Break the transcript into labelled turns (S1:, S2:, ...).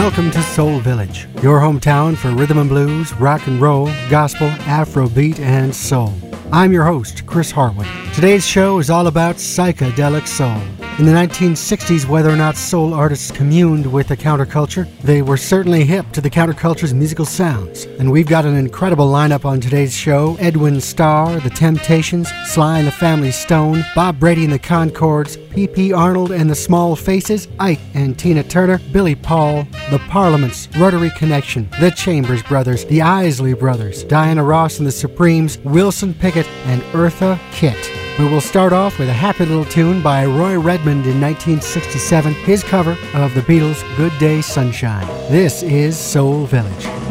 S1: Welcome to Soul Village, your hometown for rhythm and blues, rock and roll, gospel, Afrobeat, and soul. I'm your host, Chris Harwood. Today's show is all about psychedelic soul. In the 1960s, whether or not soul artists communed with the counterculture, they were certainly hip to the counterculture's musical sounds. And we've got an incredible lineup on today's show. Edwin Starr, The Temptations, Sly and the Family Stone, Bob Brady and the Conchords, P.P. Arnold and the Small Faces, Ike and Tina Turner, Billy Paul, The Parliaments, Rotary Connection, The Chambers Brothers, The Isley Brothers, Diana Ross and the Supremes, Wilson Pickett, and Eartha Kitt. But we'll start off with a happy little tune by Roy Redmond in 1967, his cover of the Beatles' Good Day Sunshine. This is Soul Village.